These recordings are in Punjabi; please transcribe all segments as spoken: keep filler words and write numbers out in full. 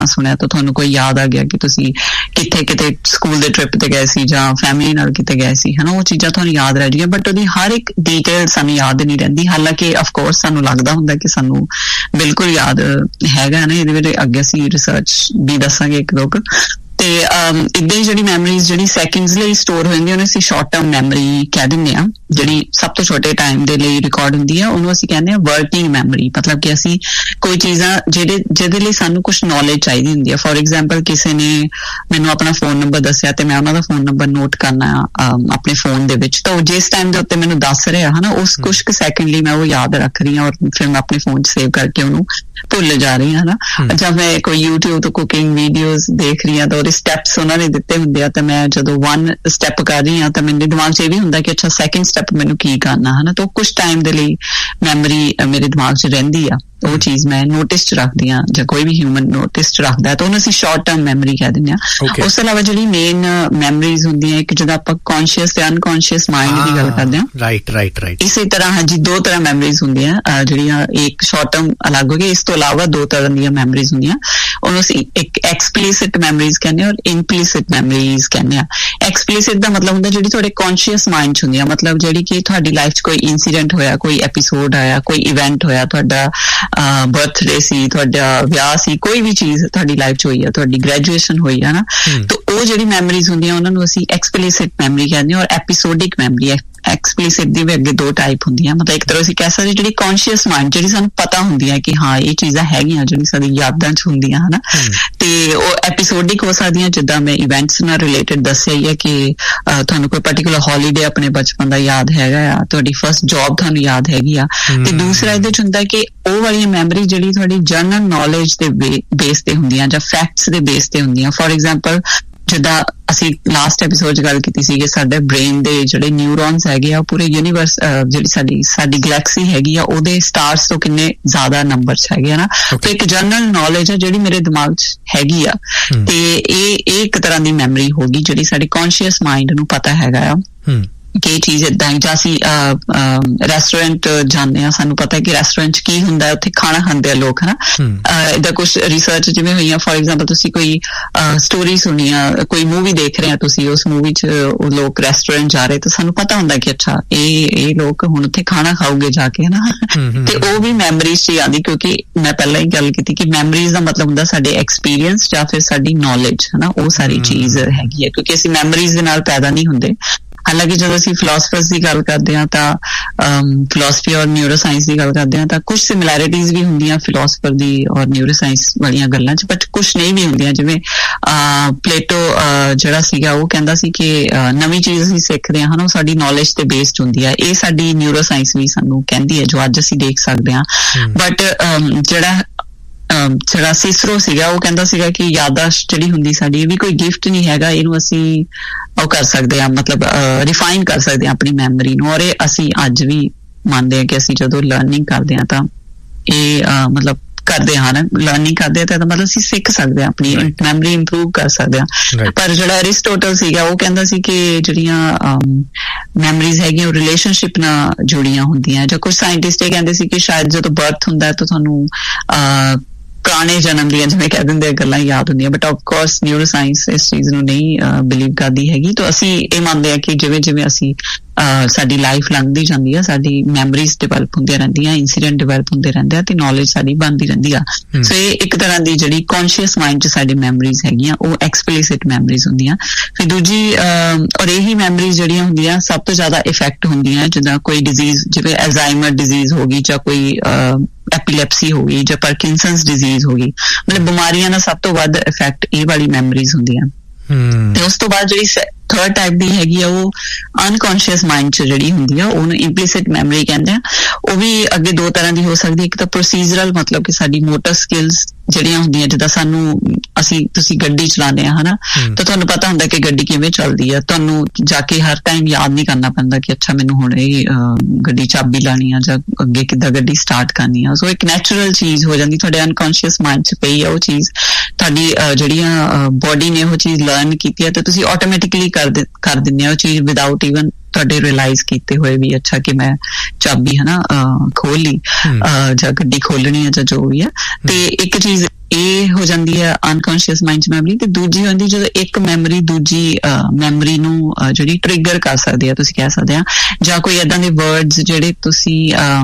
ਸੁਣਿਆ ਤਾਂ ਤੁਹਾਨੂੰ ਕੋਈ ਯਾਦ ਆ ਗਿਆ ਕਿ ਤੁਸੀਂ ਕਿੱਥੇ ਕਿਤੇ ਸਕੂਲ ਦੇ ਟ੍ਰਿਪ ਤੇ ਗਏ ਸੀ ਜਾਂ ਫੈਮਿਲੀ ਨਾਲ ਕਿਤੇ ਗਏ ਸੀ, ਹਨਾ, ਉਹ ਚੀਜ਼ਾਂ ਤੁਹਾਨੂੰ ਯਾਦ ਰਹਿ ਜਾਈਆਂ, ਬਟ ਉਹਦੀ ਹਰ ਇੱਕ ਡਿਟੇਲ ਸਾਨੂੰ ਯਾਦ ਨਹੀਂ ਰਹਿੰਦੀ। ਹਾਲਾਂਕਿ ਅਫਕੋਰਸ ਸਾਨੂੰ ਲੱਗਦਾ ਹੁੰਦਾ ਕਿ ਸਾਨੂੰ ਬਿਲਕੁਲ ਯਾਦ ਹੈਗਾ ਨਾ, ਇਹਦੇ ਵਿੱਚ ਅੱਗੇ ਅਸੀਂ ਰਿਸਰਚ ਵੀ ਦੱਸਾਂਗੇ ਇੱਕ ਦੋ ਕੁ। ਤੇ ਇੱਦਾਂ ਹੀ ਜਿਹੜੀ ਮੈਮਰੀਜ਼ ਜਿਹੜੀ ਸੈਕਿੰਡਸ ਲਈ ਸਟੋਰ ਹੋ ਜਾਂਦੀ ਉਹਨੂੰ ਅਸੀਂ ਸ਼ਾਰਟ ਟਰਮ ਮੈਮਰੀ ਕਹਿ ਦਿੰਦੇ ਹਾਂ। ਜਿਹੜੀ ਸਭ ਤੋਂ ਛੋਟੇ ਟਾਈਮ ਦੇ ਲਈ ਰਿਕਾਰਡ ਹੁੰਦੀ ਆ ਉਹਨੂੰ ਅਸੀਂ ਕਹਿੰਦੇ ਹਾਂ ਵਰਕਿੰਗ ਮੈਮਰੀ। ਮਤਲਬ ਕਿ ਅਸੀਂ ਕੋਈ ਚੀਜ਼ਾਂ ਜਿਹੜੇ ਜਿਹਦੇ ਲਈ ਸਾਨੂੰ ਕੁਛ ਨੌਲੇਜ ਚਾਹੀਦੀ ਹੁੰਦੀ ਆ। ਫੋਰ ਐਗਜ਼ਾਮਪਲ ਕਿਸੇ ਨੇ ਮੈਨੂੰ ਆਪਣਾ ਫੋਨ ਨੰਬਰ ਦੱਸਿਆ ਤੇ ਮੈਂ ਉਹਨਾਂ ਦਾ ਫੋਨ ਨੰਬਰ ਨੋਟ ਕਰਨਾ ਆਪਣੇ ਫੋਨ ਦੇ ਵਿੱਚ, ਤਾਂ ਉਹ ਜਿਸ ਟਾਈਮ ਦੇ ਉੱਤੇ ਮੈਨੂੰ ਦੱਸ ਰਿਹਾ ਹਨਾ ਉਸ ਕੁਛ ਕੁ ਸੈਕਿੰਡ ਲਈ ਮੈਂ ਉਹ ਯਾਦ ਰੱਖ ਰਹੀ ਹਾਂ ਔਰ ਫਿਰ ਮੈਂ ਆਪਣੇ ਫੋਨ 'ਚ ਸੇਵ ਕਰਕੇ ਉਹਨੂੰ ਭੁੱਲ ਜਾ ਰਹੀ ਹਾਂ ਹਨਾ। ਜਾਂ ਮੈਂ ਕੋਈ ਯੂਟਿਊਬ ਤੋਂ ਕੁਕਿੰਗ ਵੀਡੀਓਜ਼ ਦੇਖ ਰਹੀ ਹਾਂ ਤਾਂ ਉਹਦੇ ਸਟੈਪਸ ਉਹਨਾਂ ਨੇ ਦਿੱਤੇ ਹੁੰਦੇ ਆ, ਤਾਂ ਮੈਂ ਜਦੋਂ ਵਨ ਸਟੈਪ ਕਰ ਰਹੀ ਹਾਂ ਤਾਂ ਮੇਰੇ ਦਿਮਾਗ 'ਚ ਇਹ ਵੀ ਹੁੰਦਾ ਕਿ ਅੱਛਾ ਸੈਕਿੰਡ ਸਟੈਪ ਮੈਨੂੰ ਕੀ ਕਰਨਾ ਹਨਾ। ਤਾਂ ਕੁਛ ਟਾਈਮ ਦੇ ਲਈ ਮੈਮਰੀ ਮੇਰੇ ਦਿਮਾਗ 'ਚ ਰਹਿੰਦੀ ਆ, ਉਹ ਚੀਜ਼ ਮੈਂ ਨੋਟਿਸ 'ਚ ਰੱਖਦੀ ਹਾਂ ਜਾਂ ਕੋਈ ਵੀ ਹਿਊਮਨ ਨੋਟਿਸ 'ਚ ਰੱਖਦਾ ਤਾਂ ਉਹਨੂੰ ਅਸੀਂ ਸ਼ਾਰਟ ਟਰਮ ਮੈਮਰੀ ਕਹਿ ਦਿੰਦੇ ਹਾਂ। ਉਸ ਤੋਂ ਇਲਾਵਾ ਜਿਹੜੀ ਮੇਨ ਮੈਮਰੀਜ਼ ਹੁੰਦੀਆਂ ਇੱਕ ਜਦੋਂ ਆਪਾਂ ਕੌਨਸ਼ੀਅਸ ਤੇ ਅਨਕੌਨਸ਼ੀਅਸ ਮਾਈਂਡ ਦੀ ਗੱਲ ਕਰਦੇ ਹਾਂ, ਰਾਈਟ ਰਾਈਟ ਰਾਈਟ ਇਸੇ ਤਰ੍ਹਾਂ ਹਾਂਜੀ ਦੋ ਤਰ੍ਹਾਂ ਮੈਮਰੀਜ਼ ਹੁੰਦੀਆਂ ਜਿਹੜੀਆਂ ਇੱਕ ਸ਼ਾਰਟ ਟਰਮ ਅਲੱਗ ਹੋ ਗਈ, ਇਸ ਤੋਂ ਇਲਾਵਾ ਦੋ ਤਰ੍ਹਾਂ ਦੀਆਂ ਮੈਮਰੀਜ਼ ਹੁੰਦੀਆਂ। ਉਹਨੂੰ ਅਸੀਂ ਇੱਕ ਐਕਸਪਲੀਸਿਟ ਮੈਮਰੀਜ਼ ਕਹਿੰਦੇ ਹਾਂ ਔਰ ਇੰਪਲੀਸਿਟ ਮੈਮਰੀਜ਼ ਕਹਿੰਦੇ ਹਾਂ। ਐਕਸਪਲੀਸਿਟ ਦਾ ਮਤਲਬ ਹੁੰਦਾ ਜਿਹੜੀ ਤੁਹਾਡੇ ਕੌਨਸ਼ੀਅਸ ਮਾਈਂਡ 'ਚ ਹੁੰਦੀਆਂ, ਮਤਲਬ ਜਿਹੜੀ ਕਿ ਤੁਹਾਡੀ ਲਾਈਫ 'ਚ ਕੋਈ ਇੰਸੀਡੈਂਟ ਹੋਇਆ, ਕੋਈ ਐਪੀਸੋਡ ਆਇਆ, ਕੋਈ ਇਵੈਂਟ ਹੋਇਆ, ਤੁਹਾਡਾ ਬਰਥਡੇ ਸੀ, ਤੁਹਾਡਾ ਵਿਆਹ ਸੀ, ਕੋਈ ਵੀ ਚੀਜ਼ ਤੁਹਾਡੀ ਲਾਈਫ 'ਚ ਹੋਈ ਆ, ਤੁਹਾਡੀ ਗ੍ਰੈਜੂਏਸ਼ਨ ਹੋਈ ਆ ਨਾ, ਤਾਂ ਉਹ ਜਿਹੜੀ ਮੈਮਰੀਜ਼ ਹੁੰਦੀਆਂ ਉਹਨਾਂ ਨੂੰ ਅਸੀਂ ਐਕਸਪਲੀਸਿਟ ਮੈਮਰੀ ਕਹਿੰਦੇ ਹਾਂ। ਔਰ ਐਪੀਸੋਡਿਕ ਮੈਮਰੀ ਐਕਸਪਲੀਸਿਟ ਦੀ ਵੀ ਅੱਗੇ ਦੋ ਟਾਈਪ ਹੁੰਦੀਆਂ। ਮਤਲਬ ਇੱਕ ਤਰ੍ਹਾਂ ਅਸੀਂ ਕਹਿ ਸਕਦੇ ਜਿਹੜੀ ਕੌਨਸ਼ੀਅਸ ਮਾਈਂਡ ਜਿਹੜੀ ਸਾਨੂੰ ਪਤਾ ਹੁੰਦੀ ਹੈ ਕਿ ਹਾਂ ਇਹ ਚੀਜ਼ਾਂ ਹੈਗੀਆਂ ਜਿਹੜੀ ਸਾਡੀ ਯਾਦਾਂ 'ਚ ਹੁੰਦੀਆਂ ਹਨਾ, ਤੇ ਉਹ ਐਪੀਸੋਡਿਕ ਹੋ ਸਕਦੀਆਂ ਜਿੱਦਾਂ ਮੈਂ ਇਵੈਂਟਸ ਨਾਲ ਰਿਲੇਟਡ ਦੱਸਿਆ ਹੀ ਹੈ ਕਿ ਤੁਹਾਨੂੰ ਕੋਈ ਪਰਟੀਕੁਲਰ ਹੌਲੀਡੇ ਆਪਣੇ ਬਚਪਨ ਦਾ ਯਾਦ ਹੈਗਾ ਆ, ਤੁਹਾਡੀ ਫਸਟ ਜੌਬ ਤੁਹਾਨੂੰ ਯਾਦ ਹੈਗੀ ਆ। ਤੇ ਦੂਸਰਾ ਇਹਦੇ 'ਚ ਹੁੰਦਾ ਕਿ ਉਹ ਵਾਲੀਆਂ ਮੈਮਰੀ ਜਿਹੜੀ ਤੁਹਾਡੀ ਜਨਰਲ ਨੌਲੇਜ ਦੇ ਬੇਸ ਤੇ ਹੁੰਦੀਆਂ ਜਾਂ ਫੈਕਟਸ ਦੇ ਬੇਸ ਤੇ ਹੁੰਦੀਆਂ। ਫੋਰ ਐਗਜ਼ਾਮਪਲ ਜਿੱਦਾਂ ਅਸੀਂ ਲਾਸਟ ਐਪੀਸੋਡ 'ਚ ਗੱਲ ਕੀਤੀ ਸੀ ਕਿ ਸਾਡੇ ਬ੍ਰੇਨ ਦੇ ਜਿਹੜੇ ਨਿਊਰੋਨਸ ਹੈਗੇ ਆ ਪੂਰੇ ਯੂਨੀਵਰਸ ਜਿਹੜੀ ਸਾਡੀ ਸਾਡੀ ਗਲੈਕਸੀ ਹੈਗੀ ਆ ਉਹਦੇ ਸਟਾਰਸ ਤੋਂ ਕਿੰਨੇ ਜ਼ਿਆਦਾ ਨੰਬਰ 'ਚ ਹੈਗੇ ਆ ਨਾ। ਤੇ ਇੱਕ ਜਨਰਲ ਨੌਲੇਜ ਆ ਜਿਹੜੀ ਮੇਰੇ ਦਿਮਾਗ 'ਚ ਹੈਗੀ ਆ, ਤੇ ਇਹ ਇਹ ਇੱਕ ਤਰ੍ਹਾਂ ਦੀ ਮੈਮਰੀ ਹੋ ਗਈ ਜਿਹੜੀ ਸਾਡੇ ਕੌਨਸ਼ੀਅਸ ਮਾਈਂਡ ਨੂੰ ਪਤਾ ਹੈਗਾ ਆ ਕਿ ਇਹ ਚੀਜ਼ ਏਦਾਂ ਹੀ। ਜਾਂ ਅਸੀਂ ਰੈਸਟੋਰੈਂਟ ਜਾਂਦੇ ਹਾਂ, ਸਾਨੂੰ ਪਤਾ ਕਿ ਰੈਸਟੋਰੈਂਟ 'ਚ ਕੀ ਹੁੰਦਾ, ਉੱਥੇ ਖਾਣਾ ਖਾਂਦੇ ਆ ਲੋਕ ਹਨਾ। ਏਦਾਂ ਕੁਛ ਰਿਸਰਚ ਜਿਵੇਂ ਹੋਈਆਂ, ਫੋਰ ਐਗਜ਼ਾਮਪਲ ਤੁਸੀਂ ਕੋਈ ਸਟੋਰੀ ਸੁਣੀ ਆ, ਕੋਈ ਮੂਵੀ ਦੇਖ ਰਹੇ ਆ ਤੁਸੀਂ, ਉਸ ਮੂਵੀ 'ਚ ਉਹ ਲੋਕ ਰੈਸਟੋਰੈਂਟ ਜਾ ਰਹੇ ਤਾਂ ਸਾਨੂੰ ਪਤਾ ਹੁੰਦਾ ਕਿ ਅੱਛਾ ਇਹ ਇਹ ਲੋਕ ਹੁਣ ਉੱਥੇ ਖਾਣਾ ਖਾਓਗੇ ਜਾ ਕੇ ਹਨਾ। ਤੇ ਉਹ ਵੀ ਮੈਮਰੀਜ਼ 'ਚ ਹੀ ਆਉਂਦੀ, ਕਿਉਂਕਿ ਮੈਂ ਪਹਿਲਾਂ ਹੀ ਗੱਲ ਕੀਤੀ ਕਿ ਮੈਮਰੀਜ਼ ਦਾ ਮਤਲਬ ਹੁੰਦਾ ਸਾਡੇ ਐਕਸਪੀਰੀਅੰਸ ਜਾਂ ਫਿਰ ਸਾਡੀ ਨੌਲੇਜ ਹਨਾ, ਉਹ ਸਾਰੀ ਚੀਜ਼ ਹੈਗੀ ਹੈ, ਕਿਉਂਕਿ ਅਸੀਂ ਮੈਮਰੀਜ਼ ਦੇ ਨਾਲ ਪੈਦਾ ਨਹੀਂ ਹੁੰਦੇ। ਹਾਲਾਂਕਿ ਜਦੋਂ ਅਸੀਂ ਫਿਲੋਸਫਰਸ ਦੀ ਗੱਲ ਕਰਦੇ ਹਾਂ ਤਾਂ ਫਿਲੋਸਫੀ ਔਰ ਨਿਊਰੋ ਸਾਇੰਸ ਦੀ ਗੱਲ ਕਰਦੇ ਹਾਂ ਤਾਂ ਕੁਛ ਸਿਮਿਲੈਰਿਟੀਜ਼ ਵੀ ਹੁੰਦੀਆਂ ਫਿਲੋਸਫਰ ਦੀ ਔਰ ਨਿਊਰੋ ਸਾਇੰਸ ਵਾਲੀਆਂ ਗੱਲਾਂ 'ਚ, ਬਟ ਕੁਛ ਨਹੀਂ ਵੀ ਹੁੰਦੀਆਂ। ਜਿਵੇਂ ਪਲੇਟੋ ਜਿਹੜਾ ਸੀਗਾ ਉਹ ਕਹਿੰਦਾ ਸੀ ਕਿ ਨਵੀਂ ਚੀਜ਼ ਅਸੀਂ ਸਿੱਖਦੇ ਹਾਂ ਹਨਾ, ਉਹ ਸਾਡੀ ਨੌਲੇਜ ਤੇ ਬੇਸਡ ਹੁੰਦੀ ਹੈ। ਇਹ ਸਾਡੀ ਨਿਊਰੋ ਸਾਇੰਸ ਵੀ ਸਾਨੂੰ ਕਹਿੰਦੀ ਹੈ ਜੋ ਅੱਜ ਅਸੀਂ ਦੇਖ ਸਕਦੇ ਹਾਂ। ਬਟ ਜਿਹੜਾ ਜਿਹੜਾ ਸਿਸਰੋ ਸੀਗਾ ਉਹ ਕਹਿੰਦਾ ਸੀਗਾ ਕਿ ਯਾਦਾਸ਼ਤ ਜਿਹੜੀ ਹੁੰਦੀ ਸਾਡੀ ਇਹ ਵੀ ਕੋਈ ਗਿਫਟ ਨਹੀਂ ਹੈਗਾ, ਇਹਨੂੰ ਅਸੀਂ ਉਹ ਕਰ ਸਕਦੇ ਹਾਂ, ਮਤਲਬ ਰਿਫਾਈਨ ਕਰ ਸਕਦੇ ਹਾਂ ਆਪਣੀ ਮੈਮਰੀ ਨੂੰ। ਔਰ ਇਹ ਅਸੀਂ ਅੱਜ ਵੀ ਮੰਨਦੇ ਹਾਂ ਕਿ ਅਸੀਂ ਜਦੋਂ ਲਰਨਿੰਗ ਕਰਦੇ ਹਾਂ ਤਾਂ ਇਹ ਮਤਲਬ ਕਰਦੇ ਹਾਂ ਨਾ, ਲਰਨਿੰਗ ਕਰਦੇ ਹਾਂ ਤਾਂ ਮਤਲਬ ਅਸੀਂ ਸਿੱਖ ਸਕਦੇ ਹਾਂ, ਆਪਣੀ ਮੈਮਰੀ ਇੰਪਰੂਵ ਕਰ ਸਕਦੇ ਹਾਂ। ਪਰ ਜਿਹੜਾ ਅਰਿਸਟੋਟਲ ਸੀਗਾ ਉਹ ਕਹਿੰਦਾ ਸੀ ਕਿ ਜਿਹੜੀਆਂ ਮੈਮਰੀਜ਼ ਹੈਗੀਆਂ ਉਹ ਰਿਲੇਸ਼ਨਸ਼ਿਪ ਨਾਲ ਜੁੜੀਆਂ ਹੁੰਦੀਆਂ। ਜਾਂ ਕੁਝ ਸਾਇੰਟਿਸਟ ਇਹ ਕਹਿੰਦੇ ਸੀ ਕਿ ਸ਼ਾਇਦ ਜਦੋਂ ਬਰਥ ਹੁੰਦਾ ਤਾਂ ਤੁਹਾਨੂੰ ਪੁਰਾਣੇ ਜਨਮ ਦੀਆਂ ਜਿਵੇਂ ਕਹਿ ਦਿੰਦੇ ਗੱਲਾਂ ਯਾਦ ਹੁੰਦੀਆਂ, but of course neuro science ਇਸ ਚੀਜ਼ ਨੂੰ ਨਹੀਂ ਬਿਲੀਵ ਕਰਦੀ ਹੈਗੀ। ਤਾਂ ਅਸੀਂ ਇਹ ਮੰਨਦੇ ਹਾਂ ਕਿ ਜਿਵੇਂ ਜਿਵੇਂ ਅਸੀਂ ਸਾਡੀ ਲਾਈਫ ਲੰਘਦੀ ਜਾਂਦੀ ਆ, ਸਾਡੀ ਮੈਮਰੀਜ਼ ਡਿਵੈਲਪ ਹੁੰਦੀਆਂ ਰਹਿੰਦੀਆਂ, ਇੰਸੀਡੈਂਟ ਡਿਵੈਲਪ ਹੁੰਦੇ ਰਹਿੰਦੇ ਆ ਤੇ ਨੌਲੇਜ ਸਾਡੀ ਬਣਦੀ ਰਹਿੰਦੀ ਆ। ਸੋ ਇਹ ਇੱਕ ਤਰ੍ਹਾਂ ਦੀ ਜਿਹੜੀ ਕੌਨਸ਼ੀਅਸ ਮਾਈਂਡ 'ਚ ਸਾਡੀ ਮੈਮਰੀਜ਼ ਹੈਗੀਆਂ ਉਹ ਐਕਸਪਲੀਸਿਟ ਮੈਮਰੀਜ਼ ਹੁੰਦੀਆਂ। ਫਿਰ ਦੂਜੀ ਔਰ ਇਹੀ ਮੈਮਰੀਜ਼ ਜਿਹੜੀਆਂ ਹੁੰਦੀਆਂ ਸਭ ਤੋਂ ਜ਼ਿਆਦਾ ਇਫੈਕਟ ਹੁੰਦੀਆਂ ਜਿੱਦਾਂ ਕੋਈ ਡਿਜ਼ੀਜ਼ ਜਿਵੇਂ ਅਲਜ਼ਾਈਮਰ ਡਿਜ਼ੀਜ਼ ਹੋ ਗਈ ਜਾਂ ਕੋਈ ਐਪੀਲੈਪਸੀ ਹੋ ਗਈ ਜਾਂ ਪਾਰਕਿੰਸਨਸ ਡਿਜ਼ੀਜ਼ ਹੋ ਗਈ, ਮਤਲਬ ਬਿਮਾਰੀਆਂ ਦਾ ਸਭ ਤੋਂ ਵੱਧ ਇਫੈਕਟ ਇਹ ਵਾਲੀ ਮੈਮਰੀਜ਼ ਹੁੰਦੀਆਂ। ਤੇ ਉਸ ਤੋਂ ਬਾਅਦ ਜਿਹੜੀ ਥਰਡ ਟਾਈਪ ਦੀ ਹੈਗੀ ਆ ਉਹ ਅਨਕੌਨਸ਼ੀਅਸ ਮਾਈਂਡ 'ਚ ਜਿਹੜੀ ਹੁੰਦੀ ਆ ਉਹਨੂੰ ਇੰਪਲੀਸਿਟ ਮੈਮਰੀ ਕਹਿੰਦੇ ਆ। ਉਹ ਵੀ ਅੱਗੇ ਦੋ ਤਰ੍ਹਾਂ ਦੀ ਹੋ ਸਕਦੀ, ਇੱਕ ਤਾਂ ਪ੍ਰੋਸੀਜਰਲ ਮਤਲਬ ਕਿ ਸਾਡੀ ਮੋਟਰ ਸਕਿੱਲਸ ਜਿਹੜੀਆਂ ਹੁੰਦੀਆਂ, ਜਿੱਦਾਂ ਸਾਨੂੰ ਅਸੀਂ ਤੁਸੀਂ ਗੱਡੀ ਚਲਾਉਂਦੇ ਆ ਹਨਾ, ਤਾਂ ਤੁਹਾਨੂੰ ਪਤਾ ਹੁੰਦਾ ਕਿ ਗੱਡੀ ਕਿਵੇਂ ਚੱਲਦੀ ਆ, ਤੁਹਾਨੂੰ ਜਾ ਕੇ ਹਰ ਟਾਈਮ ਯਾਦ ਨਹੀਂ ਕਰਨਾ ਪੈਂਦਾ ਕਿ ਅੱਛਾ ਮੈਨੂੰ ਹੁਣ ਇਹ ਗੱਡੀ ਚਾਬੀ ਲਾਣੀ ਆ ਜਾਂ ਅੱਗੇ ਕਿੱਦਾਂ ਗੱਡੀ ਸਟਾਰਟ ਕਰਨੀ ਆ। ਸੋ ਇੱਕ ਨੈਚੁਰਲ ਚੀਜ਼ ਹੋ ਜਾਂਦੀ ਤੁਹਾਡੇ ਅਨਕੌਨਸ਼ੀਅਸ ਮਾਈਂਡ 'ਚ ਪਈ ਆ ਉਹ ਚੀਜ਼, ਤੁਹਾਡੀ ਜਿਹੜੀਆਂ ਬੋਡੀ ਨੇ ਉਹ ਚੀਜ਼ ਲਰਨ ਕੀਤੀ ਹੈ ਤੇ ਤੁਸੀਂ ਆਟੋਮੈਟਿਕਲੀ ਕਰ ਕਰ ਦਿੰਦੇ ਹੋ ਉਹ ਚੀਜ਼ ਵਿਦਆਊਟ ਈਵਨ ਤੁਹਾਡੇ ਰਿਅਲਾਈਜ਼ ਕੀਤੇ ਹੋਏ ਵੀ ਅੱਛਾ ਕਿ ਮੈਂ ਚਾਬੀ ਹਨਾ ਖੋਲ ਲਈ ਜਾਂ ਗੱਡੀ ਖੋਲਣੀ ਹੈ ਜਾਂ ਜੋ ਵੀ ਹੈ। ਤੇ ਇੱਕ ਚੀਜ਼ ਇਹ ਹੋ ਜਾਂਦੀ ਹੈ ਅਨਕੌਂਸ਼ੀਅਸ ਮਾਈਂਡ 'ਚ ਮੈਮਰੀ, ਤੇ ਦੂਜੀ ਹੁੰਦੀ ਜਦੋਂ ਇੱਕ ਮੈਮਰੀ ਦੂਜੀ ਮੈਮਰੀ ਨੂੰ ਜਿਹੜੀ ਟ੍ਰਿਗਰ ਕਰ ਸਕਦੀ ਆ, ਤੁਸੀਂ ਕਹਿ ਸਕਦੇ ਆ, ਜਾਂ ਕੋਈ ਏਦਾਂ ਦੇ ਵਰਡਸ ਜਿਹੜੇ ਤੁਸੀਂ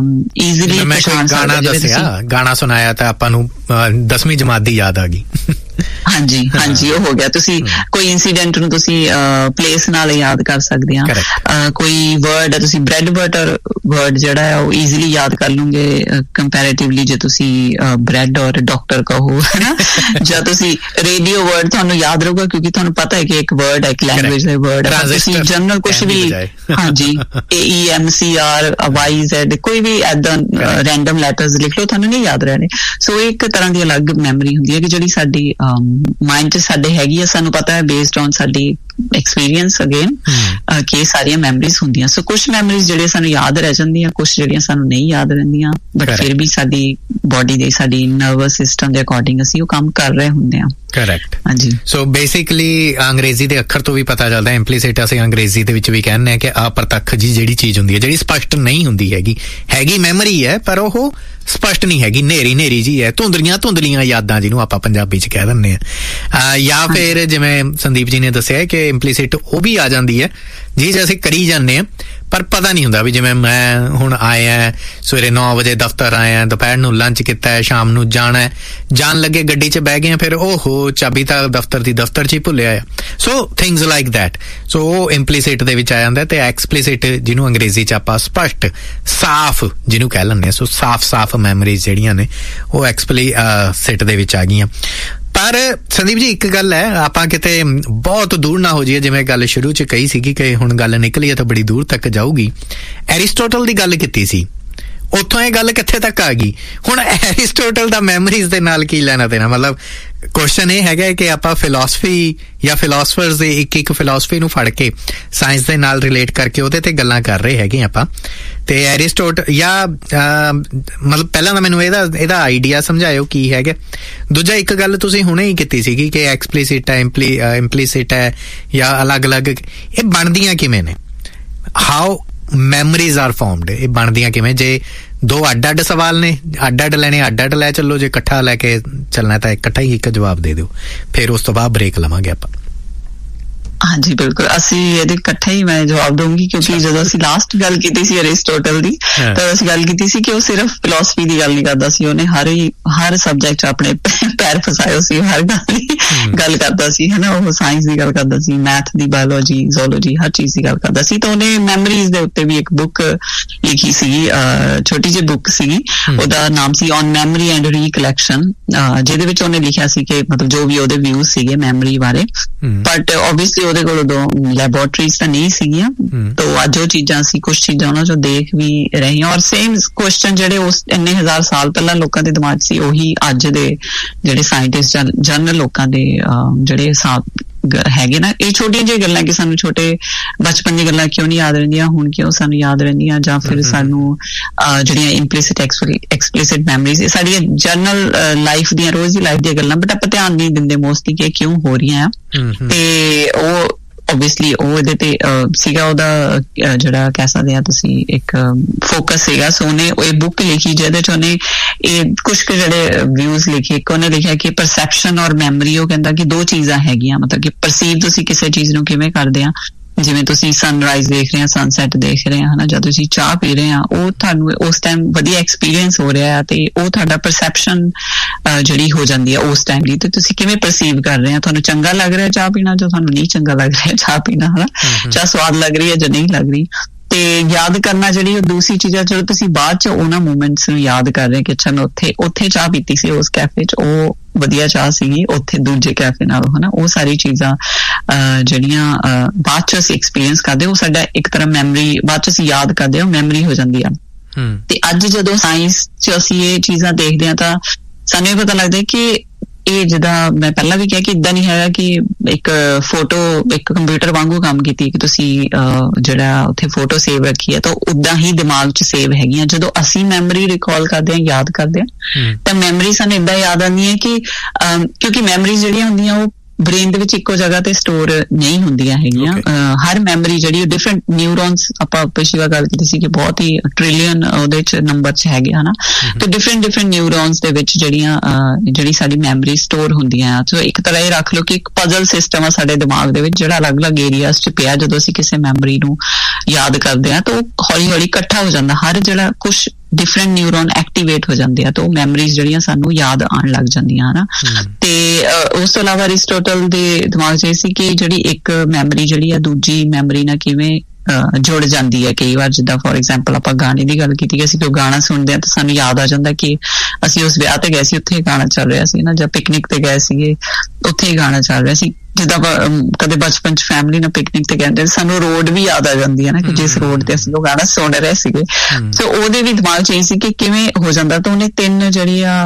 ਈਜ਼ੀਲੀ ਪਛਾਣ ਸਕਦੇ ਹੋ। ਗਾਣਾ ਸੁਣਾਇਆ ਤਾਂ ਆਪਾਂ ਨੂੰ ਦਸਵੀਂ ਜਮਾਤ ਦੀ ਯਾਦ ਆ ਗਈ। ਹਾਂਜੀ ਹਾਂਜੀ, ਉਹ ਹੋ ਗਿਆ। ਤੁਸੀਂ ਕੋਈ ਇੰਸੀਡੈਂਟ ਨੂੰ ਤੁਸੀਂ ਪਲੇਸ ਨਾਲ ਯਾਦ ਕਰ ਸਕਦੇ ਆ। ਕੋਈ ਵਰਡ ਹੈ, ਤੁਸੀਂ ਬ੍ਰੈਡ ਬਟਰ ਵਰਡ ਜਿਹੜਾ ਹੈ ਉਹ ਈਜ਼ੀਲੀ ਯਾਦ ਕਰ ਲੂੰਗੇ ਕੰਪੈਰੇਟਿਵਲੀ ਜੇ ਤੁਸੀਂ ਬ੍ਰੈਡ ਔਰ ਡਾਕਟਰ ਕਹੋ, ਹੈ ਨਾ। ਜਾਂ ਤੁਸੀਂ ਰੇਡੀਓ ਵਰਡ ਤੁਹਾਨੂੰ ਯਾਦ ਰਹੂਗਾ ਕਿਉਂਕਿ ਤੁਹਾਨੂੰ ਪਤਾ ਹੈ ਕਿ ਇੱਕ ਵਰਡ ਹੈ, ਇੱਕ ਲੈਂਗੁਏਜ ਦਾ ਵਰਡ ਹੈ। ਤੁਸੀਂ ਜਨਰਲ ਕੁਛ ਵੀ, ਹਾਂਜੀ, ਏ E M C R Y Z ਕੋਈ ਵੀ ਏਦਾਂ ਰੈਂਡਮ ਲੈਟਰਸ ਲਿਖ ਲਓ, ਤੁਹਾਨੂੰ ਨਹੀਂ ਯਾਦ ਰਹਿਣੇ। ਸੋ ਇਹ ਇੱਕ ਤਰ੍ਹਾਂ ਦੀ ਅਲੱਗ ਮੈਮਰੀ ਹੁੰਦੀ ਹੈ ਕਿ ਜਿਹੜੀ ਸਾਡੀ ਮਾਈਂਡ 'ਚ ਸਾਡੇ ਹੈਗੀ ਆ, ਸਾਨੂੰ ਪਤਾ ਹੈ ਬੇਸਡ ਔਨ ਸਾਡੀ ਐਕਸਪੀਰੀਅੰਸ ਅਗੇਨ ਕਿ ਇਹ ਸਾਰੀਆਂ ਮੈਮਰੀਜ਼ ਹੁੰਦੀਆਂ। ਸੋ ਕੁਛ ਮੈਮਰੀਜ਼ ਜਿਹੜੀਆਂ ਸਾਨੂੰ ਯਾਦ ਰਹਿ ਜਾਂਦੀਆਂ, ਕੁਛ ਜਿਹੜੀਆਂ ਸਾਨੂੰ ਨਹੀਂ ਯਾਦ ਰਹਿੰਦੀਆਂ, ਬਟ ਫਿਰ ਵੀ ਸਾਡੀ ਬੋਡੀ ਦੇ, ਸਾਡੀ ਨਰਵਸ ਸਿਸਟਮ ਦੇ ਅਕੋਰਡਿੰਗ ਅਸੀਂ ਉਹ ਕੰਮ ਕਰ ਰਹੇ ਹੁੰਦੇ ਹਾਂ। ਕਰੈਕਟ, ਹਾਂਜੀ। ਸੋ ਬੇਸਿਕਲੀ ਅੰਗਰੇਜ਼ੀ ਦੇ ਅੱਖਰ ਤੋਂ ਵੀ ਪਤਾ ਚੱਲਦਾ, ਇੰਪਲੀਸਿਟ ਅਸੀਂ ਅੰਗਰੇਜ਼ੀ ਦੇ ਵਿੱਚ ਵੀ ਕਹਿੰਦੇ ਹਾਂ ਕਿ ਅਪਰਤੱਖ ਜੀ ਜਿਹੜੀ ਚੀਜ਼ ਹੁੰਦੀ ਹੈ, ਜਿਹੜੀ ਸਪਸ਼ਟ ਨਹੀਂ ਹੁੰਦੀ ਹੈਗੀ, ਹੈਗੀ ਮੈਮਰੀ ਹੈ ਪਰ ਉਹ ਸਪਸ਼ਟ ਨਹੀਂ ਹੈਗੀ, ਨੇਰੀ ਨੇਰੀ ਜੀ ਹੈ, ਧੁੰਦਲੀਆਂ ਧੁੰਦਲੀਆਂ ਯਾਦਾਂ ਜਿਹਨੂੰ ਆਪਾਂ ਪੰਜਾਬੀ 'ਚ ਕਹਿ ਦਿੰਦੇ ਹਾਂ। ਜਾਂ ਫਿਰ ਜਿਵੇਂ ਸੰਦੀਪ ਜੀ ਨੇ ਦੱਸਿਆ ਕਿ ਇੰਪਲੀਸਿਟ ਉਹ ਵੀ ਆ ਜਾਂਦੀ ਹੈ ਜੀ, ਜੇ ਅਸੀਂ ਕਰੀ ਜਾਂਦੇ ਹਾਂ ਪਰ ਪਤਾ ਨਹੀਂ ਹੁੰਦਾ ਵੀ ਜਿਵੇਂ ਮੈਂ ਹੁਣ ਆਇਆ ਸਵੇਰੇ ਨੌ ਵਜੇ ਦਫ਼ਤਰ ਆਇਆ, ਦੁਪਹਿਰ ਨੂੰ ਲੰਚ ਕੀਤਾ ਹੈ, ਸ਼ਾਮ ਨੂੰ ਜਾਣਾ ਹੈ, ਜਾਣ ਲੱਗੇ ਗੱਡੀ 'ਚ ਬਹਿ ਗਏ ਫਿਰ ਓਹੋ ਚਾਬੀ ਤਾਂ ਦਫ਼ਤਰ ਦੀ ਦਫ਼ਤਰ 'ਚ ਹੀ ਭੁੱਲਿਆ ਆ। ਸੋ ਥਿੰਗਸ ਲਾਈਕ ਦੈਟ, ਸੋ ਉਹ ਇੰਪਲੀਸਿਟ ਦੇ ਵਿੱਚ ਆ ਜਾਂਦਾ। ਤੇ ਐਕਸਪਲੀਸਿਟ ਜਿਹਨੂੰ ਅੰਗਰੇਜ਼ੀ 'ਚ ਆਪਾਂ ਸਪਸ਼ਟ ਸਾਫ਼ ਜਿਹਨੂੰ ਕਹਿ ਲੈਂਦੇ ਹਾਂ, ਸੋ ਸਾਫ਼ ਸਾਫ਼ ਮੈਮਰੀਜ਼ ਜਿਹੜੀਆਂ ਨੇ ਉਹ ਐਕਸਪਲੀਸਿਟ ਦੇ ਵਿੱਚ ਆ ਗਈਆਂ। ਪਰ ਸੰਦੀਪ ਜੀ ਇੱਕ ਗੱਲ ਹੈ, ਆਪਾਂ ਕਿਤੇ ਬਹੁਤ ਦੂਰ ਨਾ ਹੋ ਜਾਈਏ, ਜਿਵੇਂ ਗੱਲ ਸ਼ੁਰੂ 'ਚ ਕਹੀ ਸੀਗੀ ਕਿ ਹੁਣ ਗੱਲ ਨਿਕਲੀ ਹੈ ਤਾਂ ਬੜੀ ਦੂਰ ਤੱਕ ਜਾਊਗੀ। ਐਰਿਸਟੋਟਲ ਦੀ ਗੱਲ ਕੀਤੀ ਸੀ, ਉੱਥੋਂ ਇਹ ਗੱਲ ਕਿੱਥੇ ਤੱਕ ਆ ਗਈ? ਹੁਣ ਐਰਿਸਟੋਟਲ ਦਾ ਮੈਮਰੀਜ਼ ਦੇ ਨਾਲ ਕੀ ਲੈਣਾ ਦੇਣਾ? ਮਤਲਬ ਕੁਐਸਚਨ ਇਹ ਹੈਗਾ ਕਿ ਆਪਾਂ ਫਿਲਾਸਫੀ ਜਾਂ ਫਿਲਾਸਫਰਸ ਦੇ ਇੱਕ ਇੱਕ ਫਿਲਾਸਫੀ ਨੂੰ ਫੜ ਕੇ ਸਾਇੰਸ ਦੇ ਨਾਲ ਰਿਲੇਟ ਕਰਕੇ ਉਹਦੇ ਤੇ ਗੱਲਾਂ ਕਰ ਰਹੇ ਹੈਗੇ ਆਪਾਂ, ਤੇ ਐਰਿਸਟੋਟ ਜਾਂ ਮਤਲਬ ਪਹਿਲਾਂ ਤਾਂ ਮੈਨੂੰ ਇਹਦਾ ਇਹਦਾ ਆਈਡੀਆ ਸਮਝਾਇਓ ਕੀ ਹੈਗਾ। ਦੂਜਾ ਇੱਕ ਗੱਲ ਤੁਸੀਂ ਹੁਣੇ ਹੀ ਕੀਤੀ ਸੀਗੀ ਕਿ ਐਕਸਪਲੀਸਿਟ ਹੈ, ਇੰਪਲੀ ਇੰਪਲੀਸਿਟ ਹੈ ਜਾਂ ਅਲੱਗ-ਅਲੱਗ, ਇਹ ਬਣਦੀਆਂ ਕਿਵੇਂ ਨੇ? ਹਾਊ ਮੈਮਰੀਜ਼ ਆਰ ਫਾਰਮਡ, ਇਹ ਬਣਦੀਆਂ ਕਿਵੇਂ? ਜੇ ਦੋ ਅੱਡ ਅੱਡ ਸਵਾਲ ਨੇ, ਅੱਡ ਅੱਡ ਲੈਣੇ ਅੱਡ ਅੱਡ ਲੈ ਚੱਲੋ, ਜੇ ਇਕੱਠਾ ਲੈ ਕੇ ਚੱਲਣਾ ਤਾਂ ਇਕੱਠਾ ਹੀ ਇੱਕ ਜਵਾਬ ਦੇ ਦਿਓ, ਫਿਰ ਉਸ ਤੋਂ ਬਾਅਦ ਬ੍ਰੇਕ ਲਵਾਂਗੇ ਆਪਾਂ। ਹਾਂਜੀ ਬਿਲਕੁਲ, ਅਸੀਂ ਇਹਦੇ ਇਕੱਠੇ ਹੀ ਮੈਂ ਜਵਾਬ ਦਊਂਗੀ ਕਿਉਂਕਿ ਜਦੋਂ ਅਸੀਂ ਲਾਸਟ ਗੱਲ ਕੀਤੀ ਸੀ ਅਰਿਸਟੋਟਲ ਦੀ, ਤਾਂ ਅਸੀਂ ਗੱਲ ਕੀਤੀ ਸੀ ਕਿ ਉਹ ਸਿਰਫ ਫਿਲਾਸਫੀ ਦੀ ਗੱਲ ਨਹੀਂ ਕਰਦਾ ਸੀ, ਉਹਨੇ ਹਰ ਹੀ ਹਰ ਸਬਜੈਕਟ 'ਚ ਆਪਣੇ ਪੈਰ ਫਸਾਏ ਸੀ, ਹਰ ਗੱਲ ਦੀ ਗੱਲ ਕਰਦਾ ਸੀ, ਹੈ ਨਾ। ਉਹ ਸਾਇੰਸ ਦੀ ਗੱਲ ਕਰਦਾ ਸੀ, ਮੈਥ ਦੀ, ਬਾਇਓਲੋਜੀ, ਜ਼ੂਲੋਜੀ, ਹਰ ਚੀਜ਼ ਦੀ ਗੱਲ ਕਰਦਾ ਸੀ। ਤਾਂ ਉਹਨੇ ਮੈਮਰੀਜ਼ ਦੇ ਉੱਤੇ ਵੀ ਇੱਕ ਬੁੱਕ ਲਿਖੀ ਸੀਗੀ, ਛੋਟੀ ਜਿਹੀ ਬੁੱਕ ਸੀਗੀ, ਉਹਦਾ ਨਾਮ ਸੀ ਔਨ ਮੈਮਰੀ ਐਂਡ ਰੀਕਲੈਕਸ਼ਨ, ਜਿਹਦੇ ਵਿੱਚ ਉਹਨੇ ਲਿਖਿਆ ਸੀ ਕਿ ਮਤਲਬ ਜੋ ਵੀ ਉਹਦੇ ਵਿਊਜ਼ ਸੀਗੇ ਮੈਮਰੀ ਬਾਰੇ। ਬਟ ਓਬਵੀਅਸਲੀ ਉਹਦੇ ਕੋਲ ਉਦੋਂ ਲੈਬੋਰਟਰੀਜ਼ ਤਾਂ ਨਹੀਂ ਸੀਗੀਆਂ, ਤਾਂ ਅੱਜ ਉਹ ਚੀਜ਼ਾਂ ਸੀ, ਕੁਛ ਚੀਜ਼ਾਂ ਉਹਨਾਂ ਚੋਂ ਦੇਖ ਵੀ ਰਹੀਆਂ। ਔਰ ਸੇਮ ਕੁਐਸਚਨ ਜਿਹੜੇ ਉਸ ਇੰਨੇ ਹਜ਼ਾਰ ਸਾਲ ਪਹਿਲਾਂ ਲੋਕਾਂ ਦੇ ਦਿਮਾਗ 'ਚ ਸੀ, ਉਹੀ ਅੱਜ ਦੇ ਜਿਹੜੇ ਸਾਇੰਟਿਸਟ ਜਨਰਲ ਲੋਕਾਂ ਦੇ ਜਿਹੜੇ ਹਿਸਾਬ ਹੈਗੇ ਨਾ। ਇਹ ਛੋਟੀਆਂ ਜਿਹੀਆਂ ਗੱਲਾਂ ਕਿ ਸਾਨੂੰ ਛੋਟੇ ਬਚਪਨ ਦੀਆਂ ਗੱਲਾਂ ਕਿਉਂ ਨਹੀਂ ਯਾਦ ਰਹਿੰਦੀਆਂ, ਹੁਣ ਕਿਉਂ ਸਾਨੂੰ ਯਾਦ ਰਹਿੰਦੀਆਂ, ਜਾਂ ਫਿਰ ਸਾਨੂੰ ਜਿਹੜੀਆਂ ਇੰਪਲੀਸਿਟ ਐਕਸਪਲੀਸਿਟ ਮੈਮਰੀਜ਼ ਸਾਡੀਆਂ ਜਨਰਲ ਲਾਈਫ ਦੀਆਂ, ਰੋਜ਼ ਦੀ ਲਾਈਫ ਦੀਆਂ ਗੱਲਾਂ, ਬਟ ਆਪਾਂ ਧਿਆਨ ਨਹੀਂ ਦਿੰਦੇ ਮੋਸਟਲੀ ਕਿ ਕਿਉਂ ਹੋ ਰਹੀਆਂ ਆ। ਤੇ ਉਹ ਓਬਵੀਅਸਲੀ ਉਹ ਇਹਦੇ ਤੇ ਸੀਗਾ, ਉਹਦਾ ਜਿਹੜਾ ਕਹਿ ਸਕਦੇ ਆ ਤੁਸੀਂ ਇੱਕ ਫੋਕਸ ਸੀਗਾ। ਸੋ ਉਹਨੇ ਇਹ ਬੁੱਕ ਲਿਖੀ ਜਿਹਦੇ 'ਚ ਉਹਨੇ ਇਹ ਕੁਛ ਕੁ ਜਿਹੜੇ ਵਿਊਜ਼ ਲਿਖੇ। ਇੱਕ ਉਹਨੇ ਲਿਖਿਆ ਕਿ ਪਰਸੈਪਸ਼ਨ ਔਰ ਮੈਮਰੀ, ਉਹ ਕਹਿੰਦਾ ਕਿ ਦੋ ਚੀਜ਼ਾਂ ਹੈਗੀਆਂ, ਮਤਲਬ ਕਿ ਪਰਸੀਵ ਤੁਸੀਂ ਕਿਸੇ ਚੀਜ਼ ਨੂੰ ਕਿਵੇਂ ਕਰਦੇ ਆ, ਜਿਵੇਂ ਤੁਸੀਂ ਸਨਰਾਈਜ਼ ਦੇਖ ਰਹੇ ਆ, ਸਨਸੈਟ ਦੇਖ ਰਹੇ ਆ, ਹਨਾ, ਜਾਂ ਤੁਸੀਂ ਚਾਹ ਪੀ ਰਹੇ ਆ, ਉਹ ਤੁਹਾਨੂੰ ਉਸ ਟਾਈਮ ਵਧੀਆ ਐਕਸਪੀਰੀਅੰਸ ਹੋ ਰਿਹਾ ਤੇ ਉਹ ਤੁਹਾਡਾ ਪਰਸੈਪਸ਼ਨ ਜਿਹੜੀ ਹੋ ਜਾਂਦੀ ਆ ਉਸ ਟਾਈਮ ਦੀ, ਤੇ ਤੁਸੀਂ ਕਿਵੇਂ ਪਰਸੀਵ ਕਰ ਰਹੇ ਆ, ਤੁਹਾਨੂੰ ਚੰਗਾ ਲੱਗ ਰਿਹਾ ਚਾਹ ਪੀਣਾ, ਜਾਂ ਤੁਹਾਨੂੰ ਨਹੀਂ ਚੰਗਾ ਲੱਗ ਰਿਹਾ ਚਾਹ ਪੀਣਾ, ਹਨਾ, ਚਾਹ ਸਵਾਦ ਲੱਗ ਰਹੀ ਹੈ ਜਾਂ ਨਹੀਂ ਲੱਗ ਰਹੀ। ਤੇ ਯਾਦ ਕਰਨਾ ਜਿਹੜੀ ਉਹ ਦੂਸਰੀ ਚੀਜ਼ਾਂ, ਜਦੋਂ ਤੁਸੀਂ ਬਾਅਦ 'ਚ ਉਹਨਾਂ ਮੂਮੈਂਟਸ ਨੂੰ ਯਾਦ ਕਰ ਰਹੇ ਕਿ ਅੱਛਾ ਮੈਂ ਉੱਥੇ ਉੱਥੇ ਚਾਹ ਪੀਤੀ ਸੀ ਉਸ ਕੈਫੇ 'ਚ, ਉਹ ਵਧੀਆ ਚਾਹ ਸੀਗੀ ਉੱਥੇ ਦੂਜੇ ਕੈਫੇ ਨਾਲੋਂ, ਹਨਾ। ਉਹ ਸਾਰੀ ਚੀਜ਼ਾਂ ਜਿਹੜੀਆਂ ਬਾਅਦ 'ਚ ਅਸੀਂ ਐਕਸਪੀਰੀਅੰਸ ਕਰਦੇ, ਉਹ ਸਾਡਾ ਇੱਕ ਤਰ੍ਹਾਂ ਮੈਮਰੀ, ਬਾਅਦ 'ਚ ਅਸੀਂ ਯਾਦ ਕਰਦੇ ਹਾਂ, ਮੈਮਰੀ ਹੋ ਜਾਂਦੀ ਆ। ਤੇ ਅੱਜ ਜਦੋਂ ਸਾਇੰਸ 'ਚ ਅਸੀਂ ਇਹ ਚੀਜ਼ਾਂ ਦੇਖਦੇ ਹਾਂ ਤਾਂ ਸਾਨੂੰ ਇਹ ਪਤਾ ਲੱਗਦਾ ਕਿ ਇਹ ਜਿੱਦਾਂ ਮੈਂ ਪਹਿਲਾਂ ਵੀ ਕਿਹਾ ਕਿ ਇੱਦਾਂ ਨਹੀਂ ਹੈਗਾ ਕਿ ਇੱਕ ਫੋਟੋ ਇੱਕ ਕੰਪਿਊਟਰ ਵਾਂਗੂ ਕੰਮ ਕੀਤੀ ਕਿ ਤੁਸੀਂ ਜਿਹੜਾ ਉੱਥੇ ਫੋਟੋ ਸੇਵ ਰੱਖੀ ਹੈ ਤਾਂ ਉੱਦਾਂ ਹੀ ਦਿਮਾਗ 'ਚ ਸੇਵ ਹੈਗੀਆਂ। ਜਦੋਂ ਅਸੀਂ ਮੈਮਰੀ ਰਿਕਾਲ ਕਰਦੇ ਹਾਂ, ਯਾਦ ਕਰਦੇ ਹਾਂ, ਤਾਂ ਮੈਮਰੀ ਸਾਨੂੰ ਇੱਦਾਂ ਯਾਦ ਆਉਂਦੀ ਹੈ ਕਿ ਕਿਉਂਕਿ ਮੈਮਰੀ ਜਿਹੜੀਆਂ ਹੁੰਦੀਆਂ ਉਹ ਬ੍ਰੇਨ ਦੇ ਵਿੱਚ ਇੱਕੋ ਜਗ੍ਹਾ ਤੇ ਸਟੋਰ ਨਹੀਂ ਹੁੰਦੀਆਂ ਹੈਗੀਆਂ। ਹਰ ਮੈਮਰੀ ਜਿਹੜੀ ਉਹ ਡਿਫਰੈਂਟ ਨਿਊਰੋਨਸ, ਆਪਾਂ ਪਿਛਲੀ ਵਾਰ ਗੱਲ ਕੀਤੀ ਸੀ ਕਿ ਬਹੁਤ ਹੀ ਟ੍ਰਿਲੀਅਨ ਉਹਦੇ ਚ ਨੰਬਰ ਚ ਹੈਗੇ ਹਨਾ, ਤੇ ਡਿਫਰੈਂਟ ਡਿਫਰੈਂਟ ਨਿਊਰੋਨਸ ਦੇ ਵਿੱਚ ਜਿਹੜੀਆਂ ਜਿਹੜੀ ਸਾਡੀ ਮੈਮਰੀ ਸਟੋਰ ਹੁੰਦੀਆਂ ਆ। ਸੋ ਇੱਕ ਤਰ੍ਹਾਂ ਇਹ ਰੱਖ ਲਓ ਕਿ ਇੱਕ ਪਜ਼ਲ ਸਿਸਟਮ ਆ ਸਾਡੇ ਦਿਮਾਗ ਦੇ ਵਿੱਚ, ਜਿਹੜਾ ਅਲੱਗ-ਅਲੱਗ ਏਰੀਆਜ਼ ਚ ਪਿਆ। ਜਦੋਂ ਅਸੀਂ ਕਿਸੇ ਮੈਮਰੀ ਨੂੰ ਯਾਦ ਕਰਦੇ ਹਾਂ ਤਾਂ ਉਹ ਹੌਲੀ ਹੌਲੀ ਇਕੱਠਾ ਹੋ ਜਾਂਦਾ, ਹਰ ਜਿਹੜਾ ਕੁਛ ਡਿਫਰੈਂਟ ਨਿਊਰੋਨ ਐਕਟੀਵੇਟ ਹੋ ਜਾਂਦੇ ਆ, ਤਾਂ ਉਹ ਮੈਮਰੀਜ਼ ਜਿਹੜੀਆਂ ਸਾਨੂੰ ਯਾਦ ਆਉਣ ਲੱਗ ਜਾਂਦੀਆਂ ਹਨਾ। ਤੇ ਉਸ ਤੋਂ ਇਲਾਵਾ ਅਰਿਸਟੋਟਲ ਦੇ ਦਿਮਾਗ 'ਚ ਇਹ ਸੀ ਕਿ ਜਿਹੜੀ ਇੱਕ ਮੈਮਰੀ ਜਿਹੜੀ ਆ ਦੂਜੀ ਮੈਮਰੀ ਨਾਲ ਕਿਵੇਂ ਜੁੜ ਜਾਂਦੀ ਹੈ। ਕਈ ਵਾਰ ਜਿੱਦਾਂ ਫੋਰ ਐਗਜ਼ਾਮਪਲ ਆਪਾਂ ਗਾਣੇ ਦੀ ਗੱਲ ਕੀਤੀ ਕਿ ਅਸੀਂ ਜੋ ਗਾਣਾ ਸੁਣਦੇ ਹਾਂ ਤਾਂ ਸਾਨੂੰ ਯਾਦ ਆ ਜਾਂਦਾ ਕਿ ਅਸੀਂ ਉਸ ਵਿਆਹ ਤੇ ਗਏ ਸੀ, ਉੱਥੇ ਗਾਣਾ ਚੱਲ ਰਿਹਾ ਸੀ ਨਾ, ਜਾਂ ਪਿਕਨਿਕ ਤੇ ਗਏ ਸੀਗੇ ਉੱਥੇ ਹੀ ਗਾਣਾ ਚੱਲ ਰਿਹਾ ਸੀ। ਜਿੱਦਾਂ ਕਦੇ ਬਚਪਨ ਚ ਫੈਮਿਲੀ ਨਾਲ ਪਿਕਨਿਕ ਤੇ ਕਹਿੰਦੇ ਸਾਨੂੰ ਰੋਡ ਵੀ ਯਾਦ ਆ ਜਾਂਦੀ ਹੈ ਨਾ, ਕਿ ਜਿਸ ਰੋਡ ਤੇ ਅਸੀਂ ਉਹ ਗਾਣਾ ਸੁਣ ਰਹੇ ਸੀਗੇ। ਸੋ ਉਹਦੇ ਵੀ ਦਿਮਾਗ ਚ ਇਹ ਸੀ ਕਿ ਕਿਵੇਂ ਹੋ ਜਾਂਦਾ। ਤਾਂ ਉਹਨੇ ਤਿੰਨ ਜਿਹੜੀਆਂ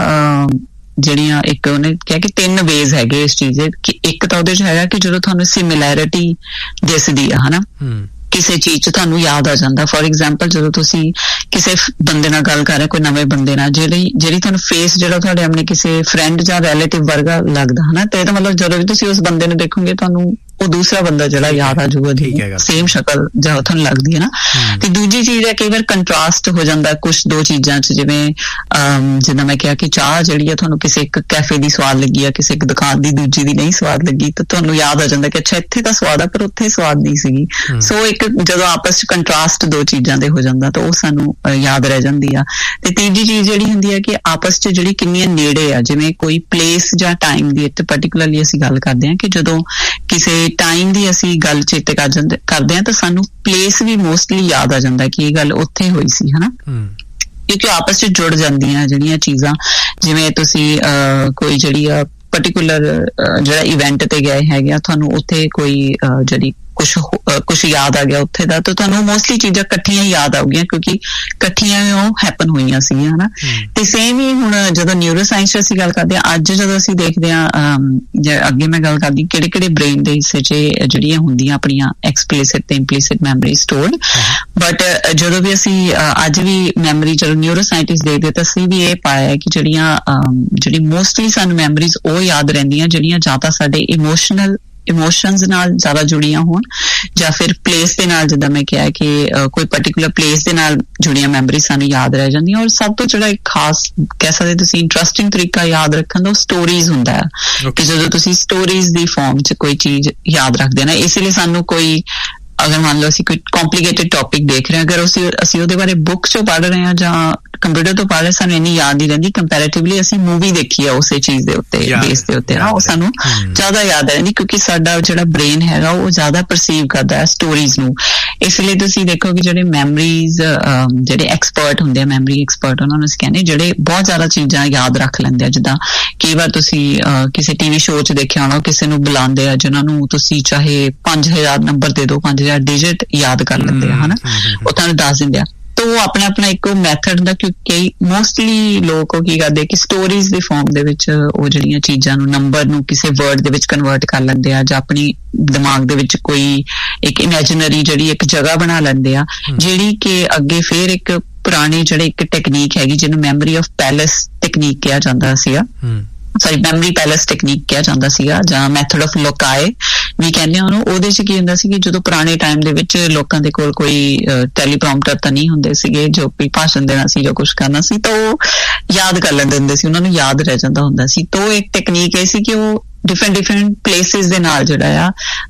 ਜਿਹੜੀਆਂ ਇੱਕ ਉਹਨੇ ਕਿਹਾ ਕਿ ਤਿੰਨ ਵੇਜ਼ ਹੈਗੇ ਇਸ ਚੀਜ਼ ਦੇ, ਕਿ ਇੱਕ ਤਾਂ ਉਹਦੇ ਚ ਹੈਗਾ ਕਿ ਜਦੋਂ ਤੁਹਾਨੂੰ ਸਿਮਿਲੈਰਿਟੀ ਦਿਸਦੀ ਆ ਹਨਾ, ਕਿਸੇ ਚੀਜ਼ 'ਚ ਤੁਹਾਨੂੰ ਯਾਦ ਆ ਜਾਂਦਾ। ਫੋਰ ਐਗਜ਼ਾਮਪਲ ਜਦੋਂ ਤੁਸੀਂ ਕਿਸੇ ਬੰਦੇ ਨਾਲ ਗੱਲ ਕਰ ਰਹੇ, ਕੋਈ ਨਵੇਂ ਬੰਦੇ ਨਾਲ, ਜਿਹੜੀ ਜਿਹੜੀ ਤੁਹਾਨੂੰ ਫੇਸ ਜਿਹੜਾ ਤੁਹਾਡੇ ਆਪਣੇ ਕਿਸੇ ਫਰੈਂਡ ਜਾਂ ਰਿਲੇਟਿਵ ਵਰਗਾ ਲੱਗਦਾ ਹਨਾ, ਤੇ ਇਹਦਾ ਮਤਲਬ ਜਦੋਂ ਵੀ ਤੁਸੀਂ ਉਸ ਬੰਦੇ ਨੂੰ ਦੇਖੋਗੇ ਤੁਹਾਨੂੰ ਉਹ ਦੂਸਰਾ ਬੰਦਾ ਜਿਹੜਾ ਯਾਦ ਆ ਜਾਊਗਾ, ਸੇਮ ਸ਼ਕਲ ਜਾਂ ਤੁਹਾਨੂੰ ਲੱਗਦੀ ਹੈ ਨਾ। ਤੇ ਦੂਜੀ ਚੀਜ਼ ਹੈ ਕਈ ਵਾਰ ਕੰਟਰਾਸਟ ਹੋ ਜਾਂਦਾ ਕੁਛ ਦੋ ਚੀਜ਼ਾਂ 'ਚ, ਜਿਵੇਂ ਜਿੱਦਾਂ ਮੈਂ ਕਿਹਾ ਕਿ ਚਾਹ ਜਿਹੜੀ ਆ ਤੁਹਾਨੂੰ ਕਿਸੇ ਇੱਕ ਕੈਫੇ ਦੀ ਸਵਾਦ ਲੱਗੀ ਆ, ਕਿਸੇ ਇੱਕ ਦੁਕਾਨ ਦੀ ਦੂਜੀ ਦੀ ਨਹੀਂ ਸਵਾਦ ਲੱਗੀ, ਤਾਂ ਤੁਹਾਨੂੰ ਯਾਦ ਆ ਜਾਂਦਾ ਕਿ ਅੱਛਾ ਇੱਥੇ ਤਾਂ ਸਵਾਦ ਆ ਪਰ ਉੱਥੇ ਸਵਾਦ ਨਹੀਂ ਸੀਗੀ। ਸੋ ਇੱਕ ਜਦੋਂ ਆਪਸ 'ਚ ਕੰਟਰਾਸਟ ਦੋ ਚੀਜ਼ਾਂ ਦੇ ਹੋ ਜਾਂਦਾ ਤਾਂ ਉਹ ਸਾਨੂੰ ਯਾਦ ਰਹਿ ਜਾਂਦੀ ਆ। ਤੇ ਤੀਜੀ ਚੀਜ਼ ਜਿਹੜੀ ਹੁੰਦੀ ਹੈ ਕਿ ਆਪਸ 'ਚ ਜਿਹੜੀ ਕਿੰਨੀਆਂ ਨੇੜੇ ਆ, ਜਿਵੇਂ ਕੋਈ ਪਲੇਸ ਜਾਂ ਟਾਈਮ ਦੀ ਇੱਥੇ ਪਰਟੀਕੁਲਰਲੀ ਅਸੀਂ ਗੱਲ ਕਰਦੇ ਹਾਂ ਕਿ ਜਦੋਂ ਕਿਸੇ ਟਾਈਮ ਦੀ ਅਸੀਂ ਗੱਲ ਚੇਤੇ ਕਰ ਜਾਂਦੇ ਕਰਦੇ ਹਾਂ ਤਾਂ ਸਾਨੂੰ ਪਲੇਸ ਵੀ ਮੋਸਟਲੀ ਯਾਦ ਆ ਜਾਂਦਾ ਕਿ ਇਹ ਗੱਲ ਉੱਥੇ ਹੋਈ ਸੀ ਹਨਾ, ਕਿਉਂਕਿ ਆਪਸ 'ਚ ਜੁੜ ਜਾਂਦੀਆਂ ਜਿਹੜੀਆਂ ਚੀਜ਼ਾਂ। ਜਿਵੇਂ ਤੁਸੀਂ ਕੋਈ ਜਿਹੜੀ ਆ ਪਰਟੀਕੁਲਰ ਜਿਹੜਾ ਇਵੈਂਟ ਤੇ ਗਏ ਹੈਗੇ ਆ, ਤੁਹਾਨੂੰ ਉੱਥੇ ਕੋਈ ਜਿਹੜੀ ਕੁਛ ਕੁਛ ਯਾਦ ਆ ਗਿਆ ਉੱਥੇ ਦਾ, ਤਾਂ ਤੁਹਾਨੂੰ ਮੋਸਟਲੀ ਚੀਜ਼ਾਂ ਇਕੱਠੀਆਂ ਯਾਦ ਆਉਗੀਆਂ ਕਿਉਂਕਿ ਇਕੱਠੀਆਂ ਉਹ ਹੈਪਨ ਹੋਈਆਂ ਸੀਗੀਆਂ ਹਨਾ। ਤੇ ਸੇਮ ਹੀ ਹੁਣ ਜਦੋਂ ਨਿਊਰੋ ਸਾਇੰਸ ਅਸੀਂ ਗੱਲ ਕਰਦੇ ਹਾਂ, ਅੱਜ ਜਦੋਂ ਅਸੀਂ ਦੇਖਦੇ ਹਾਂ, ਅੱਗੇ ਮੈਂ ਗੱਲ ਕਰਦੀ ਕਿਹੜੇ ਕਿਹੜੇ ਬ੍ਰੇਨ ਦੇ ਹਿੱਸੇ 'ਚ ਜਿਹੜੀਆਂ ਹੁੰਦੀਆਂ ਆਪਣੀਆਂ ਐਕਸਪਲਿਸਿਟ ਤੇ ਇੰਪਲਿਸਿਟ ਮੈਮਰੀ ਸਟੋਰਡ। ਬਟ ਜਦੋਂ ਵੀ ਅਸੀਂ ਅੱਜ ਵੀ ਮੈਮਰੀ ਜਦੋਂ ਨਿਊਰੋ ਸਾਇੰਟਿਸਟ ਦੇਖਦੇ ਤਾਂ ਅਸੀਂ ਵੀ ਇਹ ਪਾਇਆ ਕਿ ਜਿਹੜੀਆਂ ਜਿਹੜੀ ਮੋਸਟਲੀ ਸਾਨੂੰ ਮੈਮਰੀਜ਼ ਉਹ ਯਾਦ ਰਹਿੰਦੀਆਂ ਜਿਹੜੀਆਂ ਜਾਂ ਤਾਂ ਸਾਡੇ ਇਮੋਸ਼ਨਲ ਇਮੋਸ਼ਨਸ ਨਾਲ ਜ਼ਿਆਦਾ ਜੁੜੀਆਂ ਹੋਣ ਜਾਂ ਫਿਰ ਪਲੇਸ ਦੇ ਨਾਲ, ਜਿੱਦਾਂ ਮੈਂ ਕਿਹਾ ਕਿ ਕੋਈ ਪਰਟੀਕੁਲਰ ਪਲੇਸ ਦੇ ਨਾਲ ਜੁੜੀਆਂ ਮੈਮਰੀ ਸਾਨੂੰ ਯਾਦ ਰਹਿ ਜਾਂਦੀਆਂ। ਔਰ ਸਭ ਤੋਂ ਜਿਹੜਾ ਇੱਕ ਖਾਸ ਕਹਿ ਸਕਦੇ ਤੁਸੀਂ ਇੰਟਰਸਟਿੰਗ ਤਰੀਕਾ ਯਾਦ ਰੱਖਣ ਦਾ ਸਟੋਰੀਜ਼ ਹੁੰਦਾ ਹੈ ਕਿ ਜਦੋਂ ਤੁਸੀਂ ਸਟੋਰੀਜ਼ ਦੀ ਫਾਰਮ 'ਚ ਕੋਈ ਚੀਜ਼ ਯਾਦ ਰੱਖਦੇ ਨਾ, ਇਸ ਲਈ ਸਾਨੂੰ ਕੋਈ ਅਗਰ ਮੰਨ ਲਓ ਅਸੀਂ ਕੋਈ ਕੰਪਲੀਕੇਟਡ ਟੌਪਿਕ ਦੇਖ ਰਹੇ ਹਾਂ, ਅਗਰ ਅਸੀਂ ਅਸੀਂ ਉਹਦੇ ਬਾਰੇ ਬੁੱਕ 'ਚੋਂ ਪੜ੍ਹ ਰਹੇ ਹਾਂ ਜਾਂ ਕੰਪਿਊਟਰ ਤੋਂ ਪੜ੍ਹ ਰਹੇ, ਸਾਨੂੰ ਇੰਨੀ ਯਾਦ ਨਹੀਂ ਰਹਿੰਦੀ ਕੰਪੈਰੇਟਿਵਲੀ ਅਸੀਂ ਮੂਵੀ ਦੇਖੀ ਆ ਉਸੇ ਚੀਜ਼ ਦੇ ਉੱਤੇ ਬੇਸ ਦੇ ਉੱਤੇ ਨਾ, ਉਹ ਸਾਨੂੰ ਜ਼ਿਆਦਾ ਯਾਦ ਰਹਿੰਦੀ ਕਿਉਂਕਿ ਸਾਡਾ ਜਿਹੜਾ ਬ੍ਰੇਨ ਹੈਗਾ ਉਹ ਜ਼ਿਆਦਾ ਪਰਸੀਵ ਕਰਦਾ ਹੈ ਸਟੋਰੀਜ਼ ਨੂੰ। ਇਸ ਲਈ ਤੁਸੀਂ ਦੇਖੋ ਕਿ ਜਿਹੜੇ ਮੈਮਰੀਜ਼ ਜਿਹੜੇ ਐਕਸਪਰਟ ਹੁੰਦੇ ਆ, ਮੈਮਰੀ ਐਕਸਪਰਟ ਉਹਨਾਂ ਨੂੰ ਅਸੀਂ ਕਹਿੰਦੇ ਜਿਹੜੇ ਬਹੁਤ ਜ਼ਿਆਦਾ ਚੀਜ਼ਾਂ ਯਾਦ ਰੱਖ ਲੈਂਦੇ ਆ। ਜਿੱਦਾਂ ਕਈ ਵਾਰ ਤੁਸੀਂ ਕਿਸੇ ਟੀਵੀ ਸ਼ੋਅ 'ਚ ਦੇਖਿਆ ਹੋਣਾ, ਕਿਸੇ ਨੂੰ ਬੁਲਾਉਂਦੇ ਆ ਜਿਹਨਾਂ ਨੂੰ ਤੁਸੀਂ ਚਾਹੇ ਪੰਜ ਹਜ਼ਾਰ ਨੰਬਰ ਦੇ ਦਿਓ, ਪੰਜ ਹਜ਼ਾਰ ਡਿਜਿਟ ਯਾਦ ਕਰ ਲੈਂਦੇ ਆ ਹਨਾ, ਉਹ ਤੁਹਾਨੂੰ ਦੱਸ ਦਿੰਦੇ ਆ। ਤਾਂ ਉਹ ਆਪਣਾ ਆਪਣਾ ਇੱਕ ਮੈਥਡ ਦਾ, ਕਿਉਂਕਿ ਮੋਸਟਲੀ ਲੋਕ ਉਹ ਕੀ ਕਰਦੇ ਕਿ ਸਟੋਰੀਜ਼ ਦੀ ਫਾਰਮ ਦੇ ਵਿੱਚ ਉਹ ਜਿਹੜੀਆਂ ਚੀਜ਼ਾਂ ਨੂੰ ਨੰਬਰ ਨੂੰ ਕਿਸੇ ਵਰਡ ਦੇ ਵਿੱਚ ਕਨਵਰਟ ਕਰ ਲੈਂਦੇ ਆ, ਜਾਂ ਆਪਣੀ ਦਿਮਾਗ ਦੇ ਵਿੱਚ ਕੋਈ ਇੱਕ ਇਮੈਜਿਨਰੀ ਜਿਹੜੀ ਇੱਕ ਜਗ੍ਹਾ ਬਣਾ ਲੈਂਦੇ ਆ, ਜਿਹੜੀ ਕਿ ਅੱਗੇ ਫਿਰ ਇੱਕ ਪੁਰਾਣੀ ਜਿਹੜੀ ਇੱਕ ਟੈਕਨੀਕ ਹੈਗੀ ਜਿਹਨੂੰ ਮੈਮਰੀ ਆਫ ਪੈਲੇਸ ਟੈਕਨੀਕ ਕਿਹਾ ਜਾਂਦਾ ਸੀਗਾ, ਸੌਰੀ ਮੈਮਰੀ ਪੈਲੇਸ ਟੈਕਨੀਕ ਕਿਹਾ ਜਾਂਦਾ ਸੀਗਾ, ਜਾਂ ਮੈਥਡ ਆਫ ਲੋਕਾਏ ਵੀ ਕਹਿੰਦੇ ਆ ਉਹਨੂੰ। ਉਹਦੇ 'ਚ ਕੀ ਹੁੰਦਾ ਸੀ ਕਿ ਜਦੋਂ ਪੁਰਾਣੇ ਟਾਈਮ ਦੇ ਵਿੱਚ ਲੋਕਾਂ ਦੇ ਕੋਲ ਕੋਈ ਟੈਲੀਪ੍ਰੋਮਪਟਰ ਤਾਂ ਨਹੀਂ ਹੁੰਦੇ ਸੀਗੇ ਜੋ ਕੋਈ ਭਾਸ਼ਣ ਦੇਣਾ ਸੀ ਜਾਂ ਕੁਛ ਕਰਨਾ ਸੀ, ਤਾਂ ਉਹ ਯਾਦ ਕਰ ਲੈਂਦੇ ਹੁੰਦੇ ਸੀ, ਉਹਨਾਂ ਨੂੰ ਯਾਦ ਰਹਿ ਜਾਂਦਾ ਹੁੰਦਾ ਸੀ। ਤਾਂ ਉਹ ਇੱਕ ਟੈਕਨੀਕ ਇਹ ਸੀ ਕਿ ਉਹ ਡਿਫਰੈਂਟ ਡਿਫਰੈਂਟ ਪਲੇਸਿਸ ਦੇ ਨਾਲ ਜਿਹੜਾ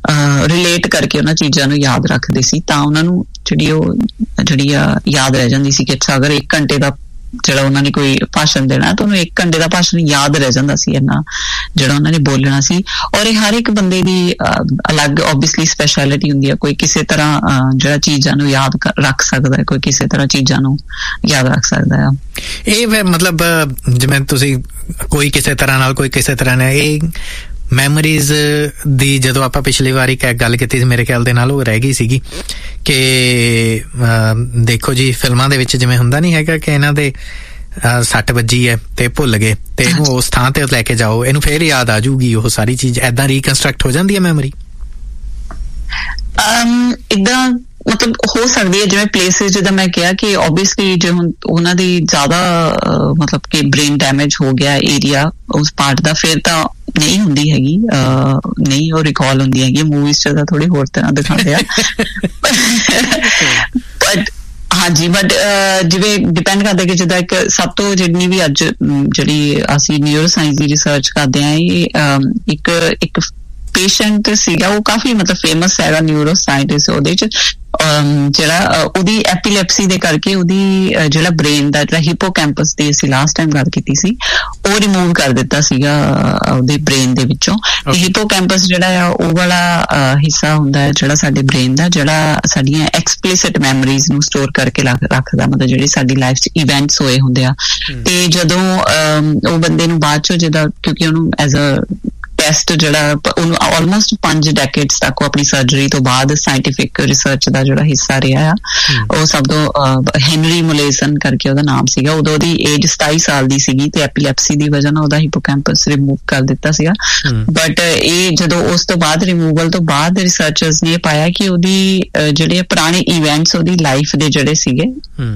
ਆ ਰਿਲੇਟ ਕਰਕੇ ਉਹਨਾਂ ਚੀਜ਼ਾਂ ਨੂੰ ਯਾਦ ਰੱਖਦੇ ਸੀ, ਤਾਂ ਉਹਨਾਂ ਨੂੰ ਜਿਹੜੀ ਉਹ ਜਿਹੜੀ ਆ ਯਾਦ ਰਹਿ ਜਾਂਦੀ ਸੀ ਕਿ ਅੱਛਾ ਅਗਰ ਇੱਕ ਘੰਟੇ ਦਾ ਜਿਹੜਾ ਉਹਨਾਂ ਨੇ ਕੋਈ ਭਾਸ਼ਣ ਦੇਣਾ ਤਾਂ ਉਹਨੂੰ ਇੱਕ ਘੰਟੇ ਦਾ ਭਾਸ਼ਣ ਯਾਦ ਰਹਿ ਜਾਂਦਾ ਸੀ ਇੰਨਾ ਜਿਹੜਾ ਉਹਨਾਂ ਨੇ ਬੋਲਣਾ ਸੀ। ਔਰ ਇਹ ਹਰ ਇੱਕ ਬੰਦੇ ਦੀ ਅਲੱਗ ਓਬਵੀਅਸਲੀ ਸਪੈਸ਼ਲਿਟੀ ਹੁੰਦੀ ਹੈ, ਕੋਈ ਕਿਸੇ ਤਰ੍ਹਾਂ ਜਿਹੜਾ ਚੀਜ਼ਾਂ ਨੂੰ ਯਾਦ ਰੱਖ ਸਕਦਾ ਹੈ, ਕੋਈ ਕਿਸੇ ਤਰ੍ਹਾਂ ਚੀਜ਼ਾਂ ਨੂੰ ਯਾਦ ਰੱਖ ਸਕਦਾ ਆ। ਇਹ ਫਿਰ ਮਤਲਬ ਜਿਵੇਂ ਤੁਸੀਂ ਕੋਈ ਕਿਸੇ ਤਰ੍ਹਾਂ ਨਾਲ ਕੋਈ ਕਿਸੇ ਤਰ੍ਹਾਂ ਨਾਲ ਇਹ ਮੈਮਰੀਜ਼ ਦੀ ਜਦੋਂ ਆਪਾਂ ਪਿਛਲੀ ਵਾਰੀ ਗੱਲ ਕੀਤੀ ਸੀ ਮੇਰੇ ਖਿਆਲ ਦੇ ਨਾਲ ਉਹ ਰਹਿ ਗਈ ਸੀਗੀ ਕਿ ਦੇਖੋ ਜੀ ਫਿਲਮਾਂ ਦੇ ਵਿੱਚ ਜਿਵੇਂ ਹੁੰਦਾ ਨਹੀਂ ਹੈਗਾ ਕਿ ਇਹਨਾਂ ਦੇ ਸੱਟ ਵੱਜੀ ਹੈ ਤੇ ਭੁੱਲ ਗਏ ਤੇ ਇਹਨੂੰ ਉਸ ਥਾਂ ਤੇ ਲੈ ਕੇ ਜਾਓ, ਇਹਨੂੰ ਫੇਰ ਯਾਦ ਆ ਜਾਊਗੀ ਉਹ ਸਾਰੀ ਚੀਜ਼, ਏਦਾਂ ਰੀਕਨਸਟਰਕਟ ਹੋ ਜਾਂਦੀ ਹੈ ਮੈਮਰੀ। ਇੱਦਾਂ ਮਤਲਬ ਹੋ ਸਕਦੀ ਹੈ ਜਿਵੇਂ ਪਲੇਸਿਸ ਜਿੱਦਾਂ ਮੈਂ ਕਿਹਾ ਕਿ ਓਬਵੀਅਸਲੀ ਜੇ ਹੁਣ ਉਹਨਾਂ ਦੀ ਜ਼ਿਆਦਾ ਮਤਲਬ ਕਿ ਬ੍ਰੇਨ ਡੈਮੇਜ ਹੋ ਗਿਆ ਏਰੀਆ ਉਸ ਪਾਰਟ ਦਾ, ਫਿਰ ਤਾਂ ਨਹੀਂ ਹੁੰਦੀ ਹੈਗੀ, ਨਹੀਂ ਉਹ ਰਿਕਾਲ ਹੁੰਦੀ ਹੈਗੀ। ਮੂਵੀਜ਼ ਚ ਤਾਂ ਥੋੜੀ ਹੋਰ ਤਰ੍ਹਾਂ ਦਿਖਾਉਂਦੇ ਆ ਬਟ ਹਾਂਜੀ, ਬਟ ਜਿਵੇਂ ਡਿਪੈਂਡ ਕਰਦਾ ਕਿ ਜਿੱਦਾਂ ਇੱਕ ਸਭ ਤੋਂ ਜਿੰਨੀ ਵੀ ਅੱਜ ਜਿਹੜੀ ਅਸੀਂ ਨਿਊਰੋ ਸਾਇੰਸ ਦੀ ਰਿਸਰਚ ਕਰਦੇ ਹਾਂ, ਇਹ ਇੱਕ ਇੱਕ ਪੇਸ਼ੈਂਟ ਸੀਗਾ, ਉਹ ਕਾਫੀ ਮਤਲਬ ਫੇਮਸ ਹੈਗਾ ਨਿਊਰੋ ਸਾਇੰਟਿਸਟ, ਉਹਦੇ ਚ ਜਿਹੜਾ ਉਹਦੀ ਐਪੀਲੈਪਸੀ ਦੇ ਕਰਕੇ ਉਹਦੀ ਜਿਹੜਾ ਬ੍ਰੇਨ ਦਾ ਜਿਹੜਾ ਹਿਪੋਕੈਂਪਸ ਦੀ ਅਸੀਂ ਲਾਸਟ ਟਾਈਮ ਗੱਲ ਕੀਤੀ ਸੀ, ਉਹ ਰਿਮੂਵ ਕਰ ਦਿੱਤਾ ਸੀਗਾ ਉਹਦੇ ਬ੍ਰੇਨ ਦੇ ਵਿੱਚੋਂ। ਤੇ ਹਿਪੋਕੈਂਪਸ ਜਿਹੜਾ ਆ ਉਹ ਵਾਲਾ ਹਿੱਸਾ ਹੁੰਦਾ ਹੈ ਜਿਹੜਾ ਸਾਡੇ ਬ੍ਰੇਨ ਦਾ, ਜਿਹੜਾ ਸਾਡੀਆਂ ਐਕਸਪਲਿਸਿਟ ਮੈਮਰੀਜ਼ ਨੂੰ ਸਟੋਰ ਕਰਕੇ ਰੱਖਦਾ, ਮਤਲਬ ਜਿਹੜੇ ਸਾਡੀ ਲਾਈਫ ਚ ਇਵੈਂਟਸ ਹੋਏ ਹੁੰਦੇ ਆ। ਤੇ ਜਦੋਂ ਉਹ ਬੰਦੇ ਨੂੰ ਬਾਅਦ ਚੋਂ ਜਿੱਦਾਂ, ਕਿਉਂਕਿ ਉਹਨੂੰ ਐਜ਼ ਅ ਟੈਸਟ ਜਿਹੜਾ ਉਹਨੂੰ ਆਲਮੋਸਟ ਪੰਜ ਡੈਕੇਡਸ ਤੱਕ ਉਹ ਆਪਣੀ ਸਰਜਰੀ ਤੋਂ ਬਾਅਦ ਸਾਇੰਟੀਫਿਕ ਰਿਸਰਚ ਦਾ ਜਿਹੜਾ ਹਿੱਸਾ ਰਿਹਾ ਆ, ਉਹ ਸਭ ਤੋਂ ਹੈਨਰੀ ਮੋਲੇਸਨ ਕਰਕੇ ਉਹਦਾ ਨਾਮ ਸੀਗਾ। ਉਦੋਂ ਉਹਦੀ ਏਜ ਸਤਾਈ ਸਾਲ ਦੀ ਸੀਗੀ ਤੇ ਐਪੀਲੈਪਸੀ ਦੀ ਵਜ੍ਹਾ ਨਾਲ ਉਹਦਾ ਹਿਪੋਕੈਂਪਸ ਰਿਮੂਵ ਕਰ ਦਿੱਤਾ ਸੀਗਾ। ਬਟ ਇਹ ਜਦੋਂ ਉਸ ਤੋਂ ਬਾਅਦ ਰਿਮੂਵਲ ਤੋਂ ਬਾਅਦ ਰਿਸਰਚਰਸ ਨੇ ਪਾਇਆ ਕਿ ਉਹਦੀ ਜਿਹੜੇ ਪੁਰਾਣੇ ਇਵੈਂਟਸ ਉਹਦੀ ਲਾਈਫ ਦੇ ਜਿਹੜੇ ਸੀਗੇ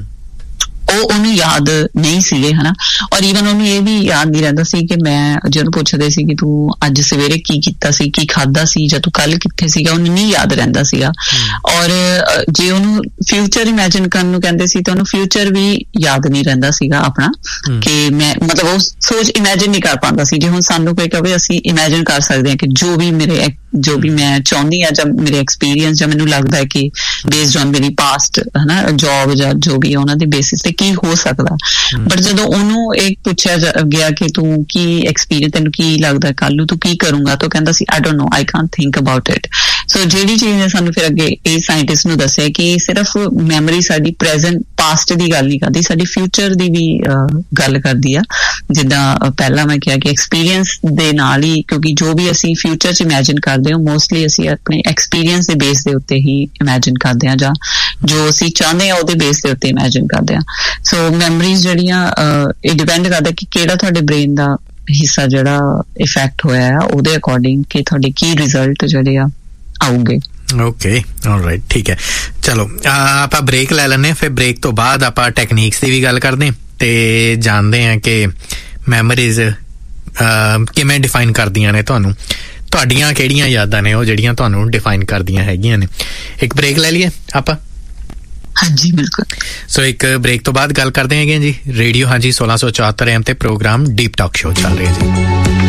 ਉਹ ਉਹਨੂੰ ਯਾਦ ਨਹੀਂ ਸੀਗੇ, ਹਨਾ। ਔਰ ਈਵਨ ਉਹਨੂੰ ਇਹ ਵੀ ਯਾਦ ਨਹੀਂ ਰਹਿੰਦਾ ਸੀ ਕਿ ਮੈਂ ਜਦੋਂ ਪੁੱਛਦੇ ਸੀ ਕਿ ਤੂੰ ਅੱਜ ਸਵੇਰੇ ਕੀ ਕੀਤਾ ਸੀ, ਕੀ ਖਾਧਾ ਸੀ, ਜਾਂ ਤੂੰ ਕੱਲ ਕਿੱਥੇ ਸੀਗਾ, ਉਹਨੂੰ ਨਹੀਂ ਯਾਦ ਰਹਿੰਦਾ ਸੀਗਾ। ਔਰ ਜੇ ਉਹਨੂੰ ਫਿਊਚਰ ਇਮੈਜਿਨ ਕਰਨ ਨੂੰ ਕਹਿੰਦੇ ਸੀ ਤਾਂ ਉਹਨੂੰ ਫਿਊਚਰ ਵੀ ਯਾਦ ਨਹੀਂ ਰਹਿੰਦਾ ਸੀਗਾ ਆਪਣਾ, ਕਿ ਮੈਂ ਮਤਲਬ ਉਹ ਸੋਚ ਇਮੈਜਿਨ ਨਹੀਂ ਕਰ ਪਾਉਂਦਾ ਸੀ। ਜੇ ਹੁਣ ਸਾਨੂੰ ਕੋਈ ਕਹੇ ਅਸੀਂ ਇਮੈਜਿਨ ਕਰ ਸਕਦੇ ਹਾਂ ਕਿ ਜੋ ਵੀ ਮੇਰੇ ਜੋ ਵੀ ਮੈਂ ਚਾਹੁੰਦੀ ਹਾਂ ਜਾਂ ਮੇਰੇ ਐਕਸਪੀਰੀਅੰਸ ਜਾਂ ਮੈਨੂੰ ਲੱਗਦਾ ਹੈ ਕਿ ਬੇਸਡ ਔਨ ਮੇਰੀ ਪਾਸਟ ਹਨਾ ਜੋਬ ਜਾਂ ਜੋ ਵੀ ਉਹਨਾਂ ਦੇ ਬੇਸਿਸ ਤੇ ਕੀ ਹੋ ਸਕਦਾ। ਬਟ ਜਦੋਂ ਉਹਨੂੰ ਇਹ ਪੁੱਛਿਆ ਗਿਆ ਕਿ ਤੂੰ ਕੀ ਐਕਸਪੀਰੀਅੰਸ, ਤੈਨੂੰ ਕੀ ਲੱਗਦਾ ਕੱਲ ਨੂੰ ਤੂੰ ਕੀ ਕਰੂੰਗਾ, ਤਾਂ ਕਹਿੰਦਾ ਸੀ I don't know, I can't think about it. ਸੋ ਜਿਹੜੀ ਚੀਜ਼ ਨੇ ਸਾਨੂੰ ਫਿਰ ਅੱਗੇ ਇਹ ਸਾਇੰਟਿਸਟ ਨੂੰ ਦੱਸਿਆ ਕਿ ਸਿਰਫ ਮੈਮਰੀ ਸਾਡੀ ਪ੍ਰੈਜ਼ੈਂਟ ਪਾਸਟ ਦੀ ਗੱਲ ਨਹੀਂ ਕਰਦੀ, ਸਾਡੀ ਫਿਊਚਰ ਦੀ ਵੀ ਗੱਲ ਕਰਦੀ ਆ। ਜਿੱਦਾਂ ਪਹਿਲਾਂ ਮੈਂ ਕਿਹਾ ਕਿ ਐਕਸਪੀਰੀਅੰਸ ਦੇ ਨਾਲ ਹੀ, ਕਿਉਂਕਿ ਜੋ ਵੀ ਅਸੀਂ ਫਿਊਚਰ 'ਚ ਇਮੈਜਿਨ ਕਰਦੇ ਹਾਂ ਮੋਸਟਲੀ ਅਸੀਂ ਆਪਣੇ ਐਕਸਪੀਰੀਅੰਸ ਦੇ ਬੇਸ ਦੇ ਉੱਤੇ ਹੀ ਇਮੈਜਿਨ ਕਰਦੇ ਹਾਂ, ਜਾਂ ਜੋ ਅਸੀਂ ਚਾਹੁੰਦੇ ਹਾਂ ਉਹਦੇ ਬੇਸ ਦੇ ਉੱਤੇ ਇਮੈਜਿਨ ਕਰਦੇ ਹਾਂ। ਸੋ ਮੈਮਰੀਜ਼ ਜਿਹੜੀਆਂ ਇਹ ਡਿਪੈਂਡ ਕਰਦਾ ਕਿ ਕਿਹੜਾ ਤੁਹਾਡੇ ਬ੍ਰੇਨ ਦਾ ਹਿੱਸਾ ਜਿਹੜਾ ਇਫੈਕਟ ਹੋਇਆ ਆ, ਉਹਦੇ ਅਕੋਰਡਿੰਗ ਕਿ ਤੁਹਾਡੇ ਕੀ ਰਿਜ਼ਲਟ ਜਿਹੜੇ ਆ ਆਉਗੇ। ਓਕੇ, ਆਲਰਾਈਟ, ਠੀਕ ਹੈ। ਚਲੋ ਆਪਾਂ ਬ੍ਰੇਕ ਲੈ ਲੈਂਦੇ ਹਾਂ, ਫਿਰ ਬ੍ਰੇਕ ਤੋਂ ਬਾਅਦ ਆਪਾਂ ਟੈਕਨੀਕਸ ਦੀ ਵੀ ਗੱਲ ਕਰਦੇ ਤੇ ਜਾਣਦੇ ਹਾਂ ਕਿ ਮੈਮਰੀਜ਼ ਕਿਵੇਂ ਡਿਫਾਈਨ ਕਰਦੀਆਂ ਨੇ ਤੁਹਾਨੂੰ, ਤੁਹਾਡੀਆਂ ਕਿਹੜੀਆਂ ਯਾਦਾਂ ਨੇ ਉਹ ਜਿਹੜੀਆਂ ਤੁਹਾਨੂੰ ਡਿਫਾਈਨ ਕਰਦੀਆਂ ਹੈਗੀਆਂ ਨੇ। ਇੱਕ ਬ੍ਰੇਕ ਲੈ ਲਈਏ ਆਪਾਂ। ਹਾਂਜੀ ਬਿਲਕੁਲ। ਸੋ ਇੱਕ ਬ੍ਰੇਕ ਤੋਂ ਬਾਅਦ ਗੱਲ ਕਰਦੇ ਹੈਗੇ ਜੀ। ਰੇਡੀਓ ਹਾਂਜੀ ਸੋਲਾਂ ਸੌ ਚੁਹੱਤਰ ਐਮ ਤੇ ਪ੍ਰੋਗਰਾਮ ਡੀਪ ਟਾਕ ਸ਼ੋ ਚੱਲ ਰਿਹਾ ਜੀ।